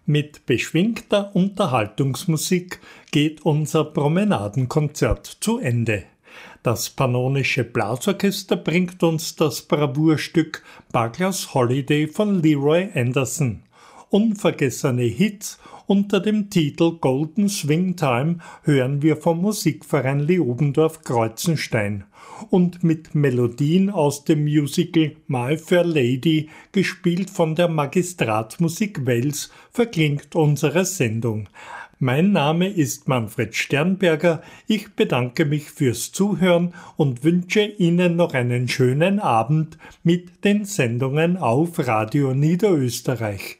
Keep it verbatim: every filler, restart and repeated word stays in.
Mit beschwingter Unterhaltungsmusik geht unser Promenadenkonzert zu Ende. Das Pannonische Blasorchester bringt uns das Bravourstück Bugler's Holiday von Leroy Anderson. Unvergessene Hits unter dem Titel Golden Swing Time hören wir vom Musikverein Leobendorf-Kreuzenstein und mit Melodien aus dem Musical My Fair Lady, gespielt von der Magistratmusik Wels, verklingt unsere Sendung. Mein Name ist Manfred Sternberger, ich bedanke mich fürs Zuhören und wünsche Ihnen noch einen schönen Abend mit den Sendungen auf Radio Niederösterreich.